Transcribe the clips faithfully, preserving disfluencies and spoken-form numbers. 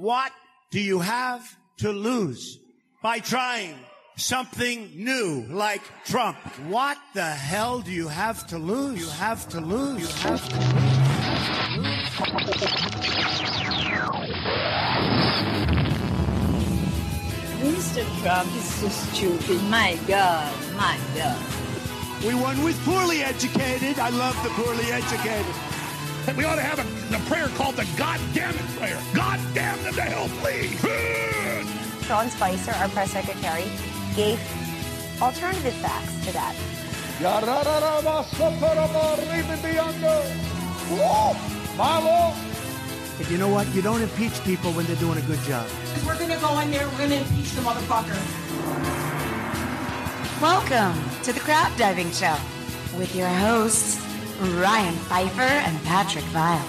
What do you have to lose by trying something new like Trump? What the hell do you have to lose? You have to lose. You have to lose. Mister Trump is so stupid. My God, my God. We won with poorly educated. I love the poorly educated. We ought to have a, a prayer called the God damn it prayer. God damn them to hell, please. Sean Spicer, our press secretary, gave alternative facts to that. But you know what? You don't impeach people when they're doing a good job. We're going to go in there, we're going to impeach the motherfucker. Welcome to the Crab Diving Show with your hosts, Ryan Pfeiffer and Patrick Vile.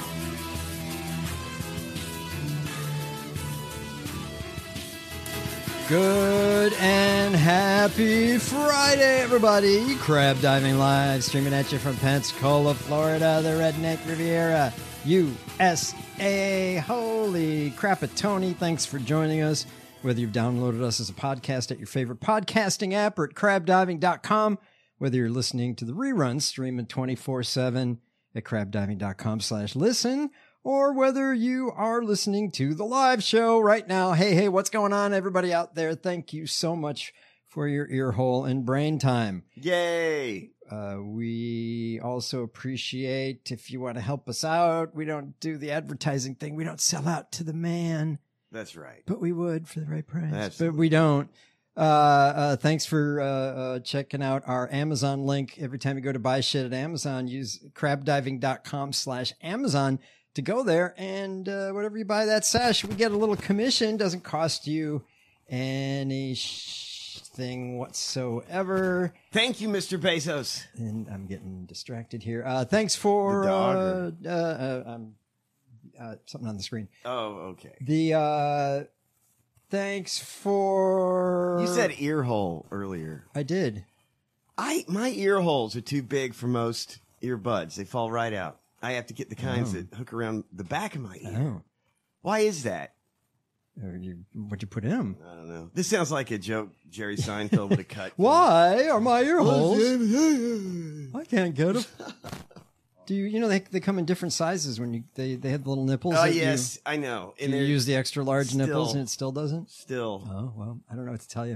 Good and happy Friday, everybody. Crab Diving Live, streaming at you from Pensacola, Florida, the Redneck Riviera, U S A. Holy crap-a-tony. Thanks for joining us. Whether you've downloaded us as a podcast at your favorite podcasting app or at crab diving dot com, whether you're listening to the reruns streaming twenty-four seven at crab diving dot com slash listen, or whether you are listening to the live show right now. Hey, hey, what's going on, everybody out there? Thank you so much for your ear hole and brain time. Yay! Uh, we also appreciate if you want to help us out. We don't do the advertising thing. We don't sell out to the man. That's right. But we would for the right price. Absolutely. But we don't. Uh, uh, thanks for uh, uh, checking out our Amazon link. Every time you go to buy shit at Amazon, use crab diving dot com slash Amazon to go there. And uh, whatever you buy that sash, we get a little commission. Doesn't cost you any sh- thing whatsoever. Thank you, Mister Bezos. And I'm getting distracted here. Uh, thanks for uh, uh, uh, um, uh, something on the screen. Oh, okay. The uh, thanks for You said ear hole earlier. I did. I my ear holes are too big for most earbuds. They fall right out. I have to get the kinds Oh. that hook around the back of my ear. Oh. Why is that? Or you, what'd you put in them? I don't know. This sounds like a joke Jerry Seinfeld would have cut. Why are my ear holes? I can't get them. Do you, you know, they they come in different sizes when you, they, they have the little nipples. Oh, that yes, I know. You, And do you they're use the extra large still- nipples and it still doesn't? Still. Oh, well, I don't know what to tell you.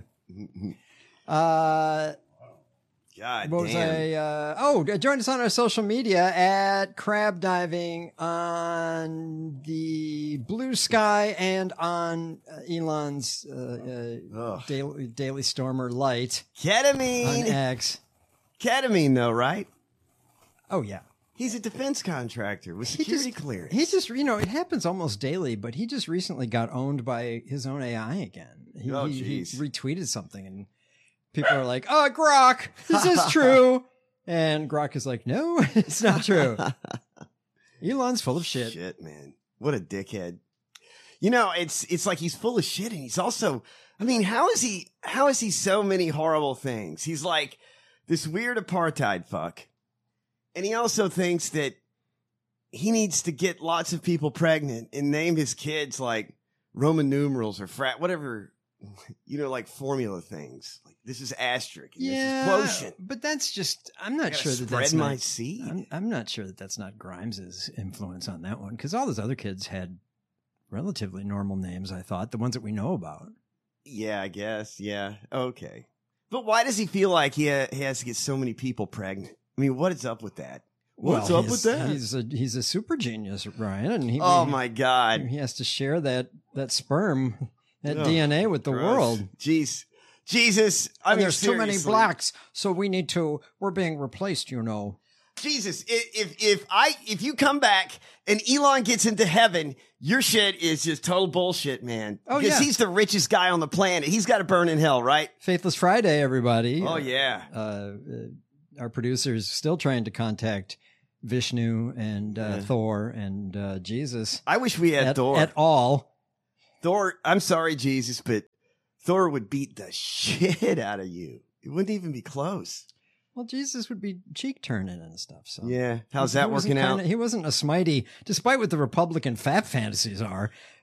Uh, God What was damn. I? Uh, oh, join us on our social media at Crab Diving on the Blue Sky and on uh, Elon's uh, uh, Daily, Daily Stormer Light. Ketamine. On X. Ketamine, though, right? Oh, yeah. He's a defense contractor with He security just, clearance. he just, you know, it happens almost daily, but he just recently got owned by his own A I again. He, Oh, he, he jeez. retweeted something and people are like, oh, Grok, is this true? And Grok is like, no, it's not true. Elon's full of shit. Shit, man. What a dickhead. You know, it's it's like he's full of shit and he's also, I mean, how is he, how is he so many horrible things? He's like this weird apartheid fuck. And he also thinks that he needs to get lots of people pregnant and name his kids like Roman numerals or frat, whatever, you know, like formula things. Like this is asterisk. And Yeah, this is quotient. but that's just, I'm not Gotta sure that spread that's my not, seed. I'm, I'm not sure that that's not Grimes's influence on that one because all those other kids had relatively normal names, I thought, the ones that we know about. Yeah, I guess. Yeah. Okay. But why does he feel like he, ha- he has to get so many people pregnant? I mean, what is up with that? What's Well, up he's- with that? He's a he's a super genius, Ryan, and he, Oh he- my God. he has to share that that sperm, that Ugh, D N A with the gross. world. Jeez, Jesus. I And mean, there's too many seriously. blacks, so we need to. We're being replaced, you know. Jesus, i- if if I if you come back and Elon gets into heaven, your shit is just total bullshit, man. Oh, because yeah. he's the richest guy on the planet. He's got to burn in hell, right? Faithless Friday, everybody. Oh yeah. Uh, uh, our producer is still trying to contact Vishnu and uh, Yeah. Thor and uh, Jesus. I wish we had at, Thor. at all. Thor, I'm sorry, Jesus, but Thor would beat the shit out of you. It wouldn't even be close. Well, Jesus would be cheek turning and stuff. So Yeah. How's He that wasn't working out? kinda- He wasn't a smitey, despite what the Republican fat fantasies are.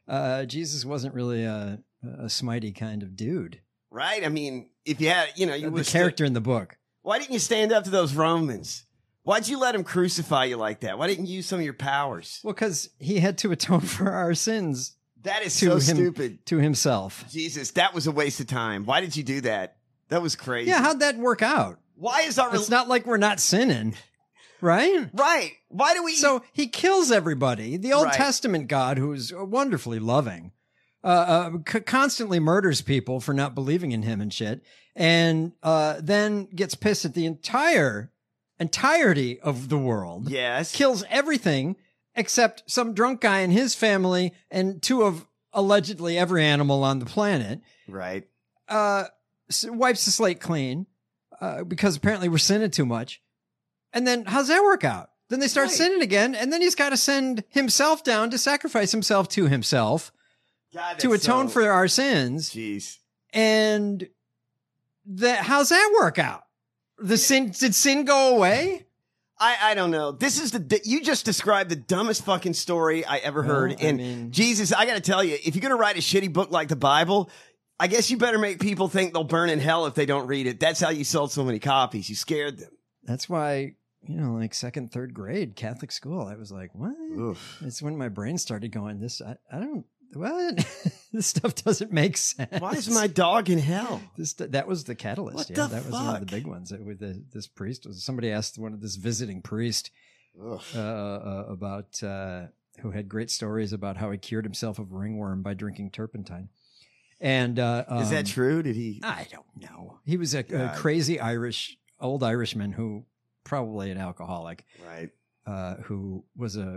uh, Jesus wasn't really a, a smitey kind of dude. Right? I mean, if you had, you know, you The was character in the book. Why didn't you stand up to those Romans? Why'd you let them crucify you like that? Why didn't you use some of your powers? Well, because he had to atone for our sins. That is to so him, stupid. To himself. Jesus, that was a waste of time. Why did you do that? That was crazy. Yeah, how'd that work out? Why is our... It's not like we're not sinning, right? Right. Why do we... So he kills everybody. The Old Right. Testament God, who's wonderfully loving, uh, uh, c- constantly murders people for not believing in him and shit, and uh, then gets pissed at the entire entirety of the world. Yes. Kills everything except some drunk guy and his family and two of allegedly every animal on the planet. Right. Uh, s- wipes the slate clean uh, because apparently we're sinning too much. And then how's that work out? Then they start Right. sinning again, and then he's got to send himself down to sacrifice himself to himself God, to that's atone so- for our sins. Jeez. And that how's that work out? The sin did sin go away? I, I don't know. This is the you just described the dumbest fucking story I ever heard. Well, I and mean- Jesus, I got to tell you, if you're gonna write a shitty book like the Bible, I guess you better make people think they'll burn in hell if they don't read it. That's how you sold so many copies. You scared them. That's why, you know, like second, third grade Catholic school, I was like, what? Oof. It's when my brain started going, this, I, I don't, what? This stuff doesn't make sense. Why is my dog in hell? This that was the catalyst. What yeah, the that was one of the fuck? big ones. It, with the, this priest was somebody asked one of this visiting priest Ugh. uh, uh, about uh, who had great stories about how he cured himself of ringworm by drinking turpentine. And uh, Is that um, true? Did he? I don't know. He was a, a God. crazy Irish, old Irishman who probably an alcoholic, Right. uh, who was a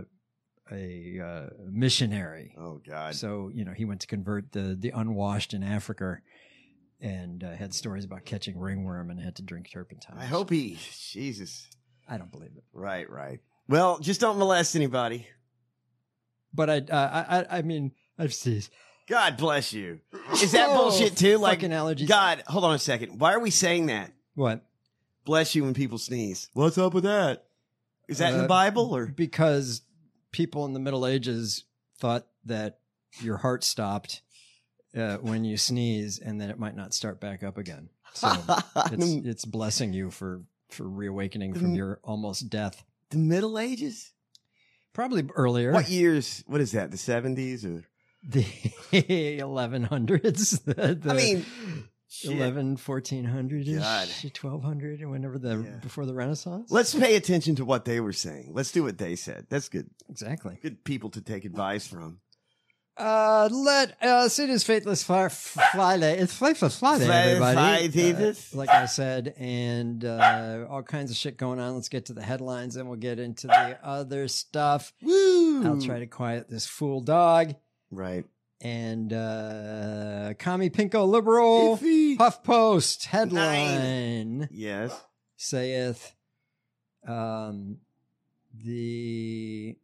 a uh, missionary. Oh God. So, you know, he went to convert the, the unwashed in Africa and uh, had stories about catching ringworm and had to drink turpentine. I hope he. Jesus. I don't believe it. Right. Right. Well, just don't molest anybody. But I, uh, I, I, I mean, I've seen. God bless you. Is that Oh, bullshit too? Like fucking allergies. God, hold on a second. Why are we saying that? What? Bless you when people sneeze. What's up with that? Is that in Uh, the Bible or? Because people in the Middle Ages thought that your heart stopped uh, when you sneeze and that it might not start back up again. So it's, it's blessing you for, for reawakening from your almost death. The Middle Ages? Probably earlier. What years? What is that? The seventies or? The eleven hundreds. The, the I mean, shit. eleven, fourteen hundred-ish, God. twelve hundred, or whenever the, Yeah. before the Renaissance. Let's pay attention to what they were saying. Let's do what they said. That's good. Exactly. Good people to take advice from. Uh, let us, it is Faithless Fri- Friday. It's Faithless Friday, Fri- everybody. Friday. Uh, like I said, and uh, all kinds of shit going on. Let's get to the headlines, and we'll get into the other stuff. Woo! I'll try to quiet this fool dog. Right. And uh, Commie Pinko Liberal Iffy. HuffPost headline Yes. saith um, the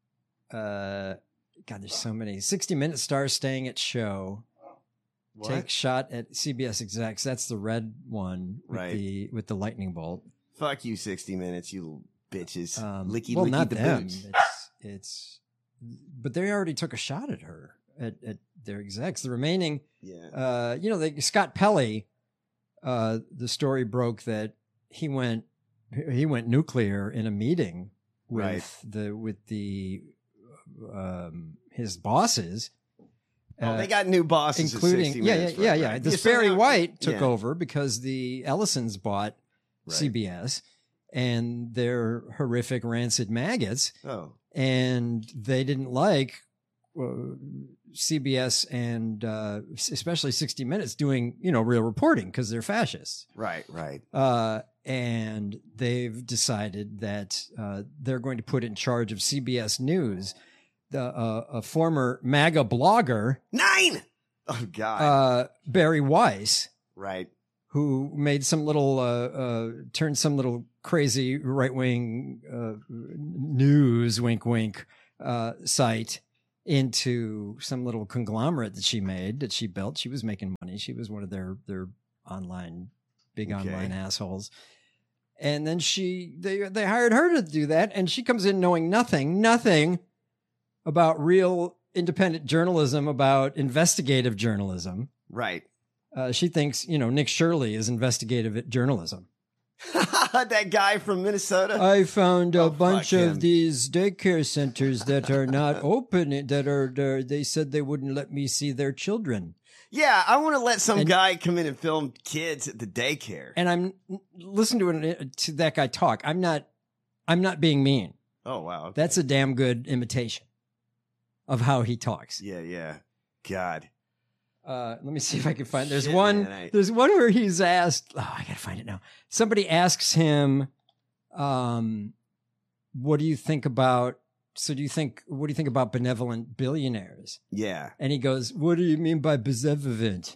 uh, God, there's so many. sixty Minute star staying at show. What? Take shot at C B S execs. That's the red one with Right. the with the lightning bolt. Fuck you, sixty minutes, you little bitches. Um, licky well, licky not the them. boots. It's it's, but they already took a shot at her at, at their execs. The remaining, Yeah. uh, you know, they, Scott Pelley. Uh, the story broke that he went he went nuclear in a meeting with Right. the with the um, his bosses. Oh, uh, they got new bosses. at including sixty yeah, yeah, minutes, yeah, right, yeah. right. This so Barry now- White took yeah. over because the Ellisons bought Right. C B S and they're horrific rancid maggots, Oh. and they didn't like uh, C B S and uh, especially sixty Minutes doing, you know, real reporting because they're fascists. Right, right. Uh, and they've decided that uh, they're going to put in charge of C B S News the uh, a former MAGA blogger, Nine! Oh, God. uh, Barry Weiss, right. who made some little, uh, uh, turned some little crazy right wing uh, news, wink, wink, uh, site into some little conglomerate that she made, that she built. She was making money. She was one of their, their online, big Okay. online assholes. And then she, they, they hired her to do that. And she comes in knowing nothing, nothing about real independent journalism about investigative journalism. Right. Uh, she thinks, you know, Nick Shirley is investigative journalism. That guy from Minnesota. I found a Oh, bunch fuck of him. these daycare centers that are not open, that are, they're- they said they wouldn't let me see their children. Yeah, I want to let some And- guy come in and film kids at the daycare. And I'm listen to it, to that guy talk. I'm not, I'm not being mean. Oh, wow. Okay. That's a damn good imitation of how he talks. Yeah, yeah. God. Uh, let me see if I can find. There's Shit, one. man, I- There's one where he's asked. Oh, I gotta find it now. Somebody asks him, um, "What do you think about?" So, do you think? What do you think about benevolent billionaires? Yeah. And he goes, "What do you mean by benevolent?"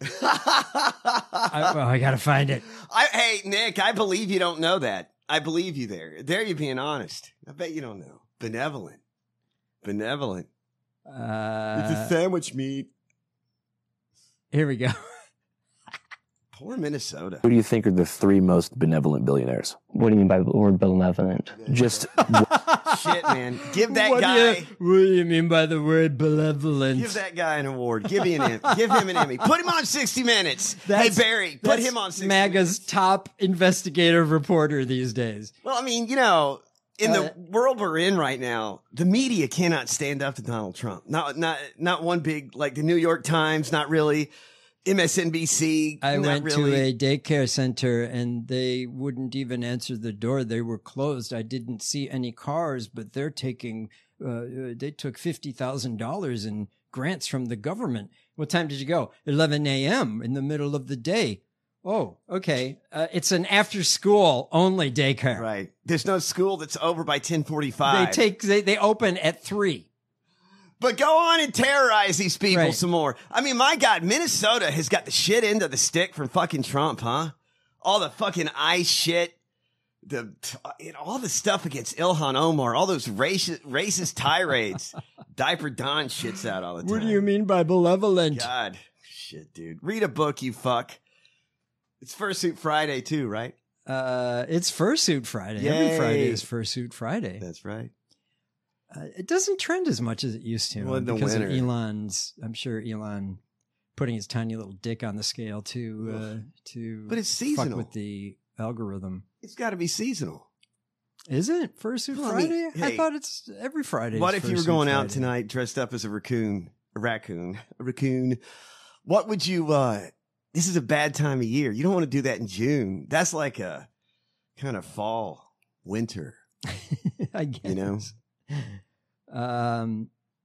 I, well, I gotta find it. I, hey, Nick, I believe you don't know that. I believe you there. There you're being honest. I bet you don't know. Benevolent. Benevolent. Uh, it's a sandwich meat. Here we go. Poor Minnesota. Who do you think are the three most benevolent billionaires? What do you mean by the word benevolent? Just Shit, man. Give that what guy. Do you, what do you mean by the word benevolent? Give that guy an award. Give him an Emmy. Give him an Emmy. Put him on sixty minutes. That's- hey Barry, put that's him on sixty MAGA's top investigative reporter these days. Well, I mean, you know, in Uh, the world we're in right now, the media cannot stand up to Donald Trump. Not not not one big like the New York Times, not really. M S N B C. I not went really. to a daycare center and they wouldn't even answer the door. They were closed. I didn't see any cars, but they're taking, uh, uh, they took fifty thousand dollars in grants from the government. What time did you go? eleven a.m. in the middle of the day. Oh, okay. Uh, it's an after school only daycare. Right. There's no school that's over by ten forty-five. They take, they, they open at three. But go on and terrorize these people Right. some more. I mean, my God, Minnesota has got the shit end of the stick from fucking Trump, huh? All the fucking ICE shit, the you know, all the stuff against Ilhan Omar, all those racist, racist tirades. Diaper Don shits out all the time. What do you mean by malevolent? God, shit, dude. Read a book, you fuck. It's Fursuit Friday too, right? Uh, it's Fursuit Friday. Yay. Every Friday is Fursuit Friday. That's right. Uh, it doesn't trend as much as it used to Well, in the because winter. of Elon's. I'm sure Elon putting his tiny little dick on the scale to uh, to. But it's fuck seasonal. with the algorithm. It's got to be seasonal. Is it Fursuit Well, I mean, Friday? I hey, thought it's every Friday. What is if you were Fursuit going out Friday. tonight dressed up as a raccoon? A raccoon. A raccoon. What would you, uh, this is a bad time of year. You don't want to do that in June. That's like a kind of fall, winter, I guess. you know? Um,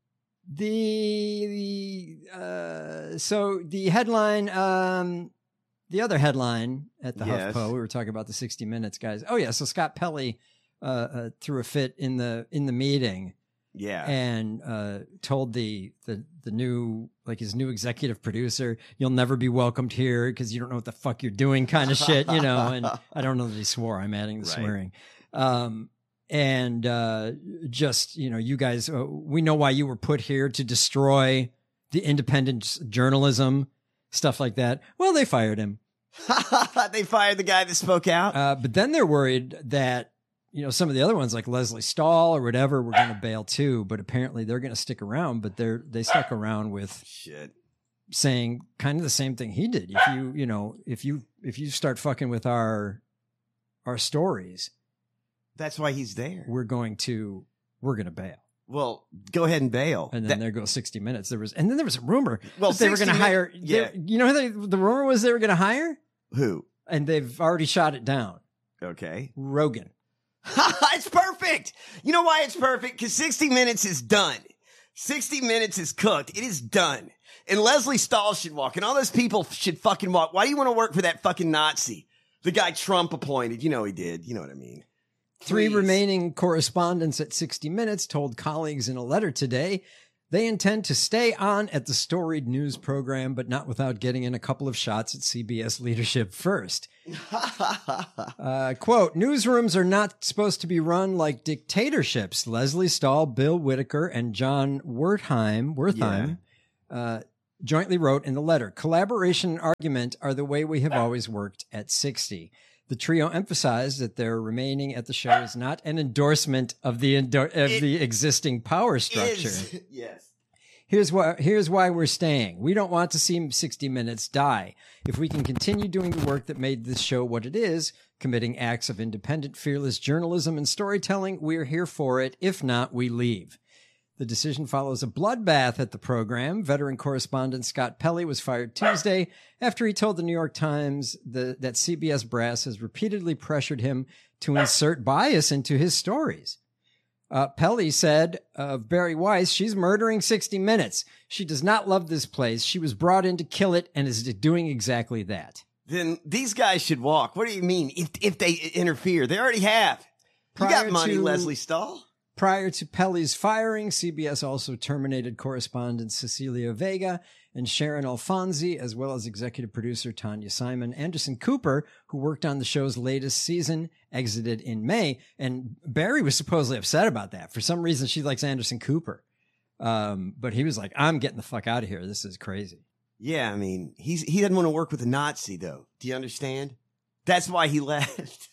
the, the uh, so the headline, um, the other headline at the Yes. HuffPo, we were talking about the sixty minutes guys. Oh yeah. So Scott Pelley, uh, uh threw a fit in the, in the meeting Yeah. and, uh, told the, the, the new, like his new executive producer, you'll never be welcomed here because you don't know what the fuck you're doing kind of shit, you know, and I don't know that he swore. I'm adding the Right. swearing. Um, and uh, just, you know, you guys, uh, we know why you were put here to destroy the independent journalism, stuff like that. Well, they fired him. They fired the guy that spoke out. Uh, but then they're worried that, you know, some of the other ones like Leslie Stahl or whatever were going to bail too, but apparently they're going to stick around, but they're, they stuck around with Shit. saying kind of the same thing he did. If you, you know, if you, if you start fucking with our, our stories, That's why he's there. we're going to, we're going to bail. Well, go ahead and bail. And then That- there goes sixty minutes. There was, and then there was a rumor Well, that they were going to sixty hire, Min- yeah. they- you know, who they, the rumor was they were going to hire, Who? and they've already shot it down. Okay. Rogan. It's perfect. You know why it's perfect? Because sixty minutes is done. sixty minutes is cooked. It is done. And Leslie Stahl should walk, and all those people should fucking walk. Why do you want to work for that fucking Nazi? The guy Trump appointed. You know he did. You know what I mean. Three Please. remaining correspondents at sixty minutes told colleagues in a letter today they intend to stay on at the storied news program, but not without getting in a couple of shots at C B S leadership first. Uh, quote, newsrooms are not supposed to be run like dictatorships. Leslie Stahl, Bill Whitaker, and John Wertheim, Wertheim uh, jointly wrote in the letter, collaboration and argument are the way we have always worked at sixty. The trio emphasized that their remaining at the show is not an endorsement of the endo- of It the existing power structure. Is- yes. Here's why, here's why we're staying. We don't want to see sixty minutes die. If we can continue doing the work that made this show what it is, committing acts of independent, fearless journalism and storytelling, we're here for it. If not, we leave. The decision follows a bloodbath at the program. Veteran correspondent Scott Pelley was fired Tuesday after he told the New York Times the, that C B S brass has repeatedly pressured him to insert bias into his stories. Uh, Pelley said of Barry Weiss, she's murdering sixty minutes. She does not love this place. She was brought in to kill it and is doing exactly that. Then these guys should walk. What do you mean? If if they interfere, they already have. You Prior got money, to- Leslie Stahl. Prior to Pelley's firing, C B S also terminated correspondents Cecilia Vega and Sharon Alfonsi, as well as executive producer Tanya Simon. Anderson Cooper, who worked on the show's latest season, exited in May. And Barry was supposedly upset about that. For some reason, she likes Anderson Cooper. Um, but he was like, I'm getting the fuck out of here. This is crazy. Yeah, I mean, he's he doesn't want to work with a Nazi, though. Do you understand? That's why he left.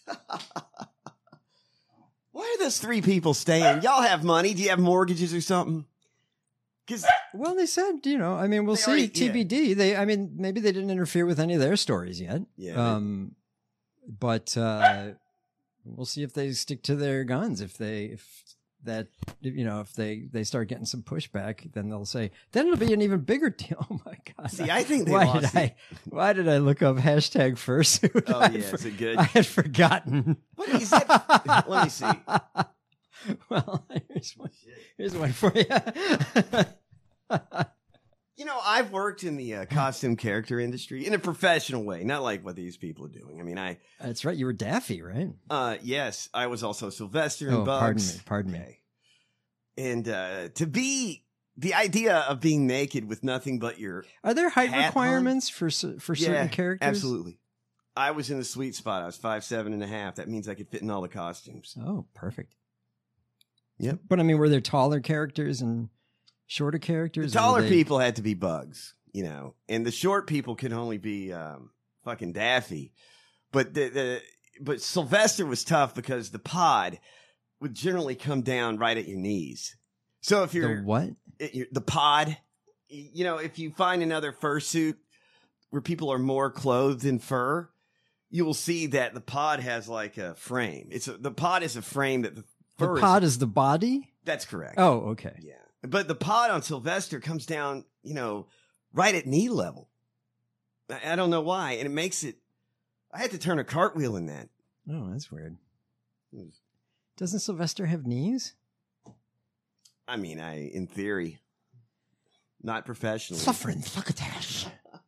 Why are those three people staying? Y'all have money. Do you have mortgages or something? Because Well, they said, you know, I mean, we'll They see. already- T B D. They, I mean, maybe they didn't interfere with any of their stories yet. Yeah. Um, but uh, we'll see if they stick to their guns. If they, if that, you know, if they they start getting some pushback, then they'll say, then it'll be an even bigger deal. Oh my god! See, I think they why lost did I? Why did I look up hashtag fursuit? Oh, I yeah, for- is it good? I had forgotten. What is that? Let me see. Well, here's one, here's one for you. You know, I've worked in the uh, costume character industry in a professional way, not like what these people are doing. I mean, I That's right. You were Daffy, right? uh yes, I was also Sylvester and Oh, Bugs. pardon me. Pardon me. Okay. And uh to be the idea of being naked with nothing but your Are there height hat requirements for cer- for certain Yeah, characters? Absolutely. I was in the sweet spot. I was five seven and a half. That means I could fit in all the costumes. Oh, perfect. Yep. But I mean, were there taller characters and shorter The characters? or were taller they- people had to be Bugs, you know, and the short people could only be um, fucking Daffy. But the, the but Sylvester was tough because the pod would generally come down right at your knees. So if The you're what? it- you're- the pod, you know, if you find another fursuit where people are more clothed in fur, you will see that the pod has like a frame. It's a, the pod is a frame that the fur The is- pod is the body? That's correct. Oh, okay. Yeah. But the pod on Sylvester comes down, you know, right at knee level. I, I don't know why. And it makes it, I had to turn a cartwheel in that. Oh, that's weird. Doesn't Sylvester have knees? I mean, I, in theory, not professionally. Suffering succotash.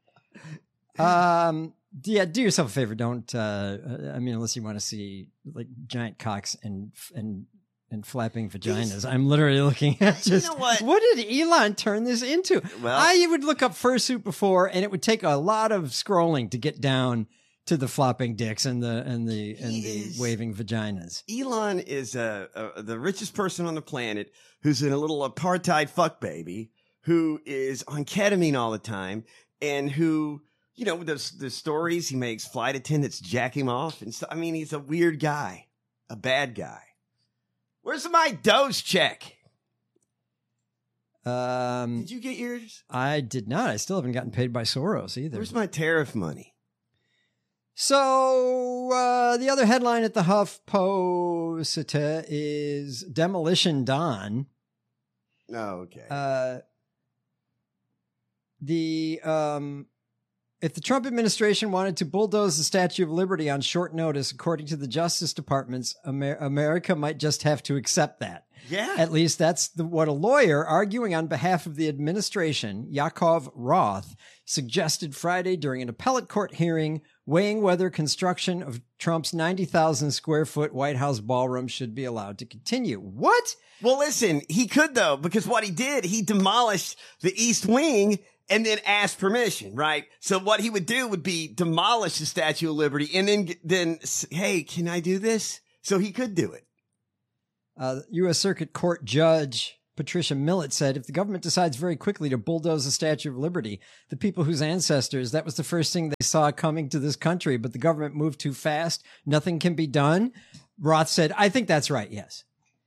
Um. Yeah. Do yourself a favor. Don't. Uh. I mean, unless you want to see like giant cocks and and and flapping vaginas. I'm literally looking at just. You know what? What did Elon turn this into? Well- I would look up fursuit before, and it would take a lot of scrolling to get down to the flopping dicks and the and the and He the is- waving vaginas. Elon is uh, uh, the richest person on the planet who's in a little apartheid fuck baby who is on ketamine all the time and who, you know, the, the stories he makes flight attendants jack him off. And so, I mean, he's a weird guy, a bad guy. Where's my dose check? Um. Did you get yours? I did not. I still haven't gotten paid by Soros either. Where's my tariff money? So uh, the other headline at the HuffPost is Demolition Dawn. Oh, okay. Uh, the um, if the Trump administration wanted to bulldoze the Statue of Liberty on short notice, according to the Justice Department's, Amer- America might just have to accept that. Yeah. At least that's the, what a lawyer arguing on behalf of the administration, Yakov Roth, suggested Friday during an appellate court hearing weighing whether construction of Trump's ninety thousand square foot White House ballroom should be allowed to continue. What? Well, listen, he could though, because what he did, he demolished the East Wing and then asked permission, right? So what he would do would be demolish the Statue of Liberty and then, then, s- hey, can I do this? So he could do it. Uh, U S Circuit Court Judge Patricia Millett said, if the government decides very quickly to bulldoze the Statue of Liberty, the people whose ancestors, that was the first thing they saw coming to this country, but the government moved too fast, nothing can be done. Roth said, I think that's right, yes.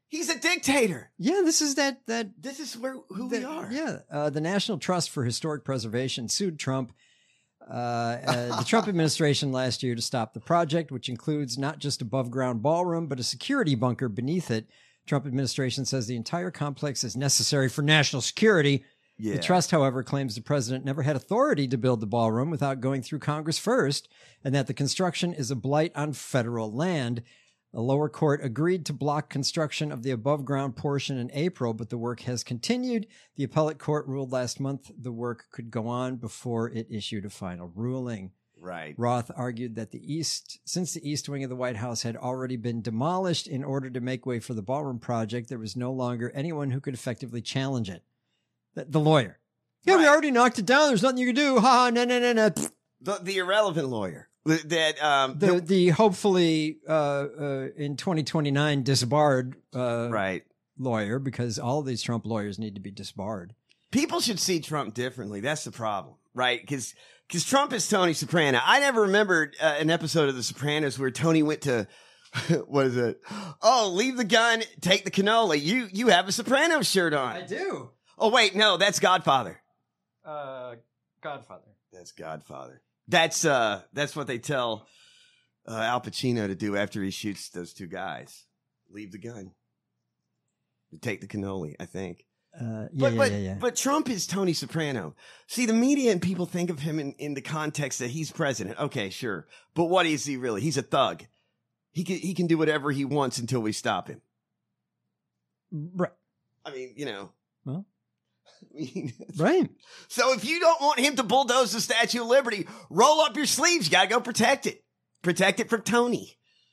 He's a dictator. Yeah, this is that that. This is where who that, we are. Yeah, uh, the National Trust for Historic Preservation sued Trump. Uh, uh, the Trump administration last year to stop the project, which includes not just above ground ballroom, but a security bunker beneath it. Trump administration says the entire complex is necessary for national security. Yeah. The trust, however, claims the president never had authority to build the ballroom without going through Congress first, and that the construction is a blight on federal land. The lower court agreed to block construction of the above ground portion in April, but the work has continued. The appellate court ruled last month the work could go on before it issued a final ruling. Right. Roth argued that the east, since the east wing of the White House had already been demolished in order to make way for the ballroom project, there was no longer anyone who could effectively challenge it. The, the lawyer. Yeah, Right. we already knocked it down. There's nothing you can do. Ha ha, no, no, no, no. The, the irrelevant lawyer. That um The, the, the hopefully uh, uh, in twenty twenty-nine disbarred uh, right. lawyer, because all of these Trump lawyers need to be disbarred. People should see Trump differently. That's the problem, right? Because because Trump is Tony Soprano. I never remembered uh, an episode of The Sopranos where Tony went to what is it? Oh, leave the gun, take the cannoli. You you have a Soprano shirt on. do. Oh wait, no, that's Godfather. Uh, Godfather. That's Godfather. That's uh that's what they tell uh, Al Pacino to do after he shoots those two guys. Leave the gun. Take the cannoli, I think. Uh, yeah, But, yeah, but, yeah, yeah. but Trump is Tony Soprano. See, the media and people think of him in, in the context that he's president. Okay, sure. But what is he really? He's a thug. He can, he can do whatever he wants until we stop him. Right. I mean, you know. Well, I mean, right. so if you don't want him to bulldoze the Statue of Liberty, roll up your sleeves. You got to go protect it. Protect it from Tony.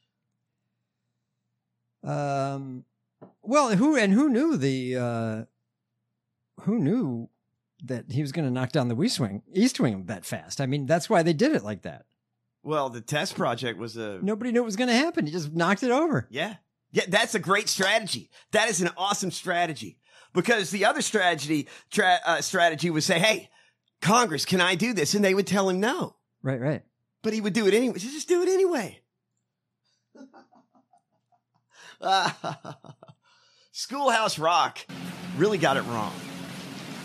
Um, well, who and who knew the uh, who knew that he was going to knock down the East Wing, East Wing that fast? I mean, that's why they did it like that. Well, the test project was a... Nobody knew it was going to happen. He just knocked it over. Yeah. Yeah, that's a great strategy. That is an awesome strategy. Because the other strategy tra- uh, strategy was say, hey, Congress, can I do this? And they would tell him no. Right, right. But he would do it anyway. Just do it anyway. Schoolhouse Rock really got it wrong.